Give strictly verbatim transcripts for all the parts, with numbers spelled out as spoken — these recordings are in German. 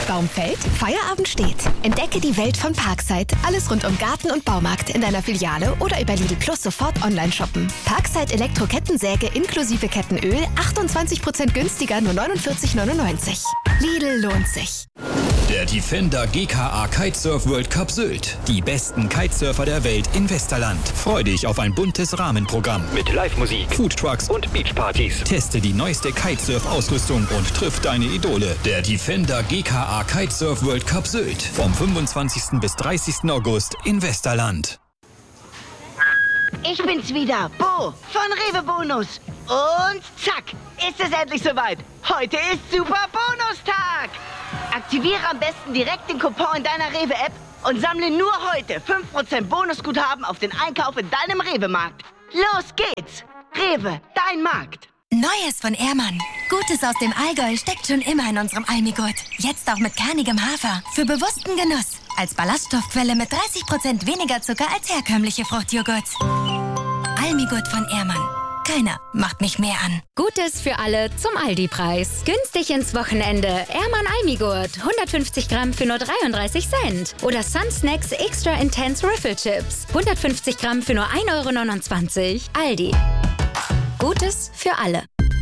Baum fällt, Feierabend steht. Entdecke die Welt von Parkside. Alles rund um Garten und Baumarkt in deiner Filiale oder über Lidl Plus sofort online shoppen. Parkside Elektro-Kettensäge inklusive Kettenöl, achtundzwanzig Prozent günstiger, nur neunundvierzig neunundneunzig. Lidl lohnt sich. Der Defender G K A Kitesurf World Cup Sylt. Die besten Kitesurfer der Welt in Westerland. Freu dich auf ein buntes Rahmenprogramm mit Live-Musik, Foodtrucks und Beachpartys. Teste die neueste Kitesurf-Ausrüstung und triff deine Idole. Der Defender G K A Kitesurf World Cup Sylt. Vom fünfundzwanzigsten bis dreißigsten August in Westerland. Ich bin's wieder, Bo von Rewe Bonus. Und zack, ist es endlich soweit. Heute ist Super Bonustag. Aktiviere am besten direkt den Coupon in deiner Rewe-App und sammle nur heute fünf Prozent Bonusguthaben auf den Einkauf in deinem Rewe-Markt. Los geht's! Rewe, dein Markt. Neues von Ehrmann. Gutes aus dem Allgäu steckt schon immer in unserem Almigurt. Jetzt auch mit kernigem Hafer. Für bewussten Genuss. Als Ballaststoffquelle mit dreißig Prozent weniger Zucker als herkömmliche Fruchtjoghurts. Almigurt von Ehrmann. Keiner macht mich mehr an. Gutes für alle zum Aldi-Preis. Günstig ins Wochenende. Ehrmann Almigurt. hundertfünfzig Gramm für nur dreiunddreißig Cent. Oder Sun Snacks Extra Intense Riffle Chips. hundertfünfzig Gramm für nur ein Euro neunundzwanzig. Aldi. Gutes für alle.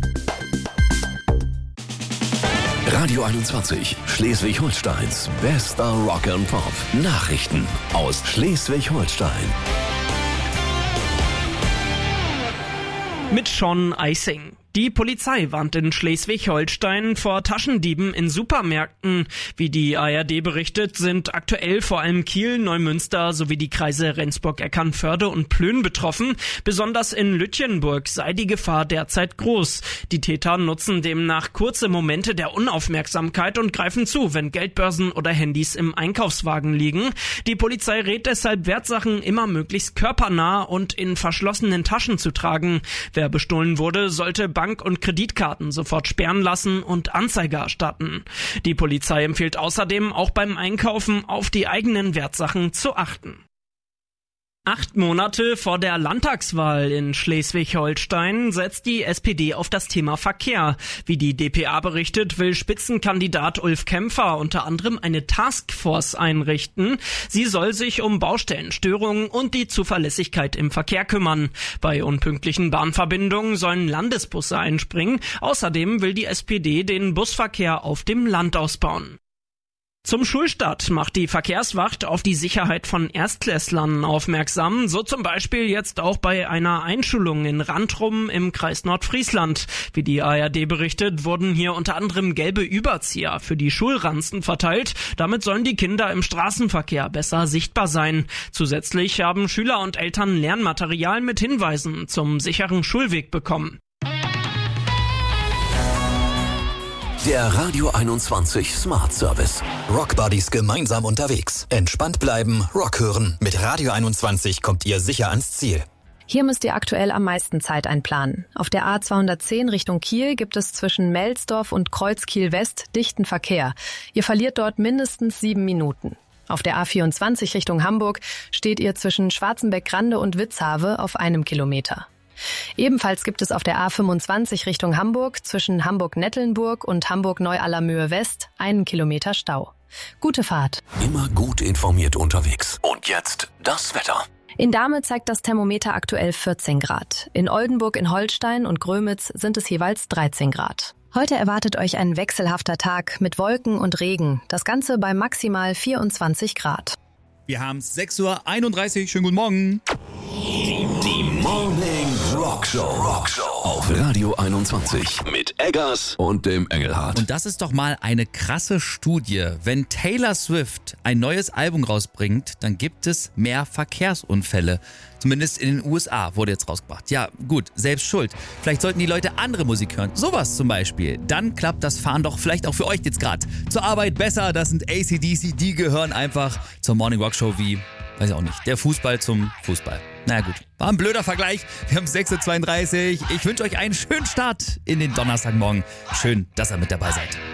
Radio einundzwanzig, Schleswig-Holsteins bester Rock and Pop. Nachrichten aus Schleswig-Holstein. Mit Sean Eising. Die Polizei warnt in Schleswig-Holstein vor Taschendieben in Supermärkten. Wie die A R D berichtet, sind aktuell vor allem Kiel, Neumünster sowie die Kreise Rendsburg-Eckernförde und Plön betroffen. Besonders in Lütjenburg sei die Gefahr derzeit groß. Die Täter nutzen demnach kurze Momente der Unaufmerksamkeit und greifen zu, wenn Geldbörsen oder Handys im Einkaufswagen liegen. Die Polizei rät deshalb, Wertsachen immer möglichst körpernah und in verschlossenen Taschen zu tragen. Wer bestohlen wurde, sollte Bank- und Kreditkarten sofort sperren lassen und Anzeige erstatten. Die Polizei empfiehlt außerdem, auch beim Einkaufen auf die eigenen Wertsachen zu achten. Acht Monate vor der Landtagswahl in Schleswig-Holstein setzt die S P D auf das Thema Verkehr. Wie die d p a berichtet, will Spitzenkandidat Ulf Kämpfer unter anderem eine Taskforce einrichten. Sie soll sich um Baustellenstörungen und die Zuverlässigkeit im Verkehr kümmern. Bei unpünktlichen Bahnverbindungen sollen Landesbusse einspringen. Außerdem will die S P D den Busverkehr auf dem Land ausbauen. Zum Schulstart macht die Verkehrswacht auf die Sicherheit von Erstklässlern aufmerksam, so zum Beispiel jetzt auch bei einer Einschulung in Randrum im Kreis Nordfriesland. Wie die A R D berichtet, wurden hier unter anderem gelbe Überzieher für die Schulranzen verteilt. Damit sollen die Kinder im Straßenverkehr besser sichtbar sein. Zusätzlich haben Schüler und Eltern Lernmaterial mit Hinweisen zum sicheren Schulweg bekommen. Der Radio einundzwanzig Smart Service. Rock Buddies gemeinsam unterwegs. Entspannt bleiben, Rock hören. Mit Radio einundzwanzig kommt ihr sicher ans Ziel. Hier müsst ihr aktuell am meisten Zeit einplanen. Auf der A zweihundertzehn Richtung Kiel gibt es zwischen Melsdorf und Kreuzkiel West dichten Verkehr. Ihr verliert dort mindestens sieben Minuten. Auf der A vierundzwanzig Richtung Hamburg steht ihr zwischen Schwarzenbeck-Grande und Witzhave auf einem Kilometer. Ebenfalls gibt es auf der A fünfundzwanzig Richtung Hamburg zwischen Hamburg-Nettlenburg und Hamburg-Neu-Allermöhe West einen Kilometer Stau. Gute Fahrt. Immer gut informiert unterwegs. Und jetzt das Wetter. In Dahme zeigt das Thermometer aktuell vierzehn Grad. In Oldenburg, in Holstein und Grömitz sind es jeweils dreizehn Grad. Heute erwartet euch ein wechselhafter Tag mit Wolken und Regen. Das Ganze bei maximal vierundzwanzig Grad. Wir haben es sechs Uhr einunddreißig. Schönen guten Morgen. Die Morning Rock Show. Rock Show auf Radio einundzwanzig mit Eggers und dem Engelhardt. Und das ist doch mal eine krasse Studie. Wenn Taylor Swift ein neues Album rausbringt, dann gibt es mehr Verkehrsunfälle. Zumindest in den U S A wurde jetzt rausgebracht. Ja, gut, selbst schuld. Vielleicht sollten die Leute andere Musik hören. Sowas zum Beispiel. Dann klappt das Fahren doch vielleicht auch für euch jetzt gerade. Zur Arbeit besser, das sind A C D C. Die gehören einfach zur Morning Rock Show wie, weiß ich auch nicht, der Fußball zum Fußball. Na gut, war ein blöder Vergleich. Wir haben sechs Uhr zweiunddreißig. Ich wünsche euch einen schönen Start in den Donnerstagmorgen. Schön, dass ihr mit dabei seid.